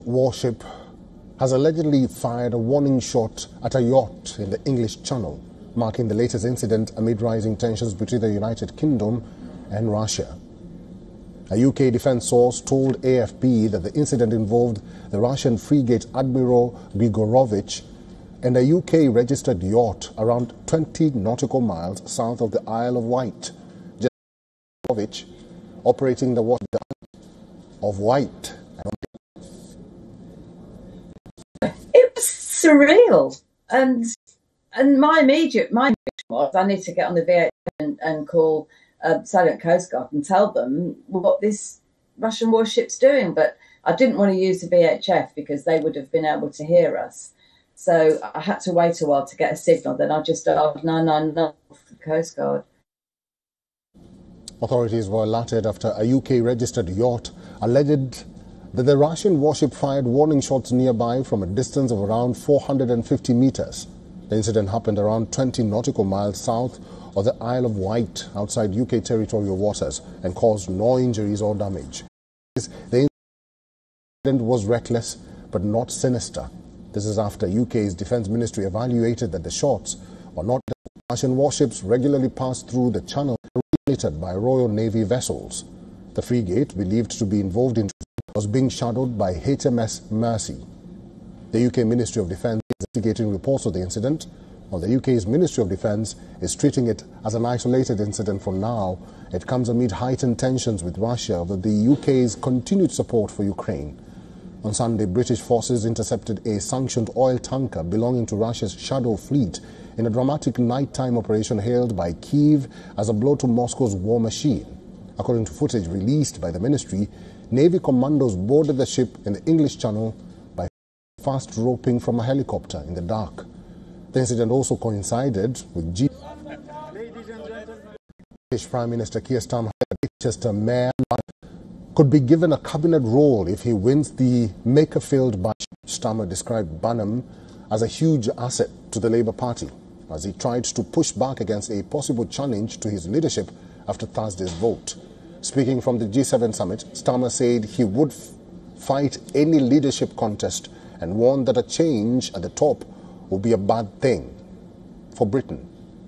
Warship has allegedly fired a warning shot at a yacht in the English Channel, marking the latest incident amid rising tensions between the United Kingdom and Russia. A UK defense source told AFP that the incident involved the Russian frigate Admiral Grigorovich and a UK-registered yacht around 20 nautical miles south of the Isle of Wight. Grigorovich, operating the watch of Wight. It was surreal, and my immediate was I need to get on the VHF and call Salient Coast Guard and tell them what this Russian warship's doing. But I didn't want to use the VHF because they would have been able to hear us. So I had to wait a while to get a signal. Then I just dialed 999 for the Coast Guard. Authorities were alerted after a UK-registered yacht alleged that the Russian warship fired warning shots nearby from a distance of around 450 meters. The incident happened around 20 nautical miles south of the Isle of Wight, outside UK territorial waters, and caused no injuries or damage. The incident was reckless but not sinister. This is after UK's Defence Ministry evaluated that the shots were not Russian warships regularly passed through the channel regulated by Royal Navy vessels. The frigate, believed to be involved in, was being shadowed by HMS Mercy. The UK Ministry of Defence is investigating reports of the incident, while the UK's Ministry of Defence is treating it as an isolated incident for now. It comes amid heightened tensions with Russia over the UK's continued support for Ukraine. On Sunday, British forces intercepted a sanctioned oil tanker belonging to Russia's Shadow Fleet in a dramatic nighttime operation hailed by Kyiv as a blow to Moscow's war machine. According to footage released by the ministry, Navy commandos boarded the ship in the English Channel by fast roping from a helicopter in the dark. The incident also coincided with British Prime Minister Keir Starmer, Manchester Mayor, could be given a cabinet role if he wins the Makerfield by. Starmer described Banham as a huge asset to the Labour Party as he tried to push back against a possible challenge to his leadership after Thursday's vote. Speaking from the G7 summit, Starmer said he would fight any leadership contest and warned that a change at the top would be a bad thing for Britain.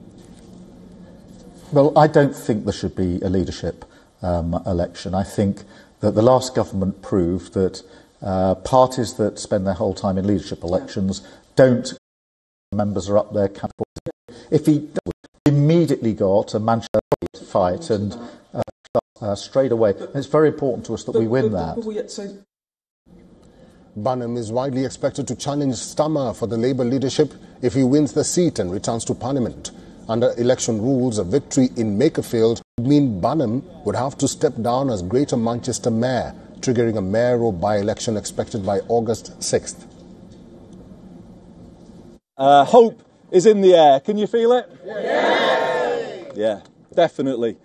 Well, I don't think there should be a leadership election. I think that the last government proved that parties that spend their whole time in leadership elections don't. Members are up there. If he immediately got a Manchester fight and straight away, it's very important to us that we win that. Banham is widely expected to challenge Starmer for the Labour leadership if he wins the seat and returns to Parliament. Under election rules, a victory in Makerfield would mean Banham would have to step down as Greater Manchester Mayor, triggering a mayoral by-election expected by August 6th. Hope is in the air. Can you feel it? Yeah, definitely.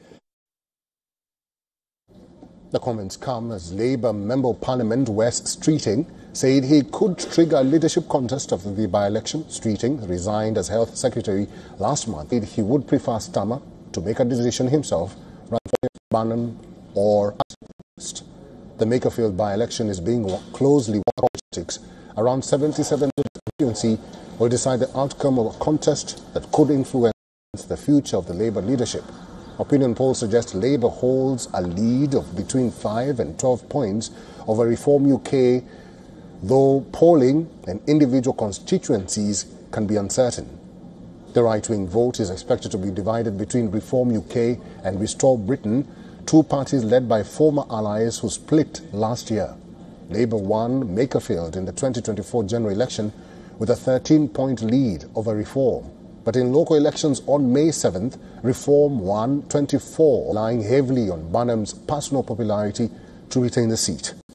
The comments come as Labour Member of Parliament Wes Streeting said he could trigger a leadership contest after the by-election. Streeting resigned as Health Secretary last month. He would prefer Starmer to make a decision himself rather than Banham or the Makerfield by-election is being closely watched. Politics. Around 77% constituency will decide the outcome of a contest that could influence the future of the Labour leadership. Opinion polls suggest Labour holds a lead of between 5 and 12 points over Reform UK, though polling and individual constituencies can be uncertain. The right-wing vote is expected to be divided between Reform UK and Restore Britain, two parties led by former allies who split last year. Labour won Makerfield in the 2024 general election with a 13-point lead over Reform. But in local elections on May 7th, Reform won 24, relying heavily on Banham's personal popularity to retain the seat.